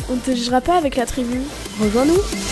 On ne te jugera pas avec la tribu. Rejoins-nous.